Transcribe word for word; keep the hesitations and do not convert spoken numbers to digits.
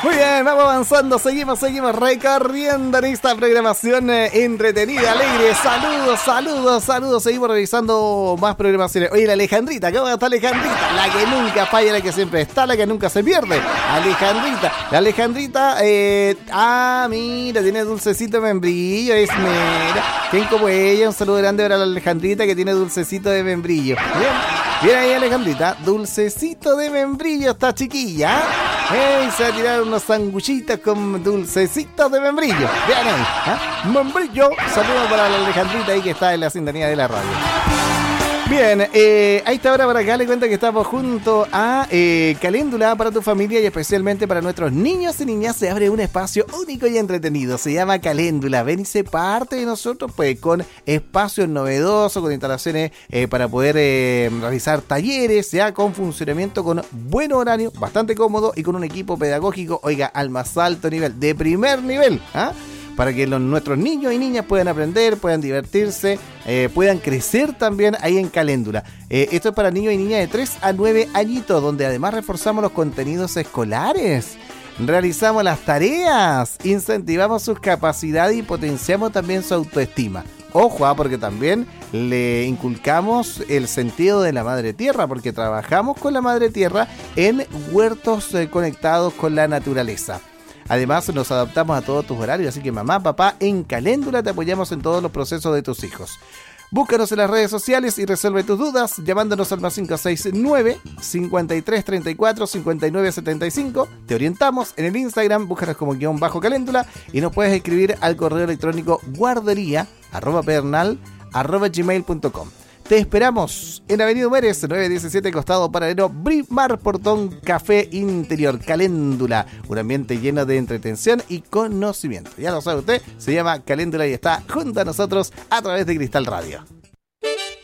Muy bien, vamos avanzando, seguimos, seguimos recorriendo en esta programación eh, entretenida, alegre. Saludos, saludos, saludos. Seguimos revisando más programaciones. Oye, la Alejandrita, ¿cómo está Alejandrita? La que nunca falla, la que siempre está, la que nunca se pierde. Alejandrita, la Alejandrita, eh, ah, mira, tiene dulcecito de membrillo, es mira. ¿Quién como ella? Un saludo grande para la Alejandrita que tiene dulcecito de membrillo. Bien, bien ahí Alejandrita, dulcecito de membrillo esta chiquilla. Hey, se va a tirar unos sanguchitos con dulcecitos de membrillo. Vean ahí, ¿eh? Membrillo. Saludos para la Alejandrita ahí que está en la sintonía de la radio. Bien, eh, a esta hora para acá le cuento que estamos junto a eh, Caléndula para tu familia y especialmente para nuestros niños y niñas. Se abre un espacio único y entretenido, se llama Caléndula. Ven y se parte de nosotros pues con espacios novedosos, con instalaciones eh, para poder eh, realizar talleres, ya con funcionamiento con buen horario, bastante cómodo y con un equipo pedagógico, oiga, al más alto nivel, de primer nivel, ¿ah? ¿eh? Para que los, nuestros niños y niñas puedan aprender, puedan divertirse, eh, puedan crecer también ahí en Caléndula. Eh, esto es para niños y niñas de tres a nueve añitos, donde además reforzamos los contenidos escolares, realizamos las tareas, incentivamos sus capacidades y potenciamos también su autoestima. Ojo, ¿ah? Porque también le inculcamos el sentido de la madre tierra, porque trabajamos con la madre tierra en huertos eh, conectados con la naturaleza. Además, nos adaptamos a todos tus horarios, así que mamá, papá, en Caléndula te apoyamos en todos los procesos de tus hijos. Búscanos en las redes sociales y resuelve tus dudas llamándonos al más cinco seis nueve, cincuenta y tres, treinta y cuatro, cincuenta y nueve, setenta y cinco. Te orientamos en el Instagram, búscanos como guión bajo Caléndula y nos puedes escribir al correo electrónico guardería arroba pedernal arroba gmail punto com. Te esperamos en Avenida Humérez, nueve diecisiete, costado paralelo, Brimar Portón, Café Interior, Caléndula. Un ambiente lleno de entretención y conocimiento. Ya lo sabe usted, se llama Caléndula y está junto a nosotros a través de Cristal Radio.